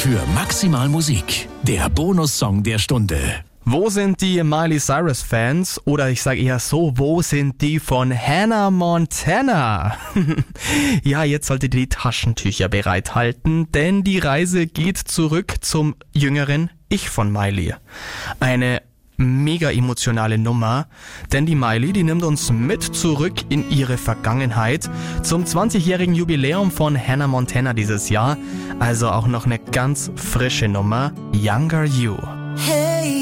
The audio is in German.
für Maximal Musik, der Bonussong der Stunde. Wo sind die Miley Cyrus Fans? Oder ich sage eher so, wo sind die von Hannah Montana? Ja, jetzt solltet ihr die Taschentücher bereithalten, denn die Reise geht zurück zum jüngeren Ich von Miley. Eine mega emotionale Nummer, denn die Miley, die nimmt uns mit zurück in ihre Vergangenheit zum 20-jährigen Jubiläum von Hannah Montana dieses Jahr. Also auch noch eine ganz frische Nummer, Younger You.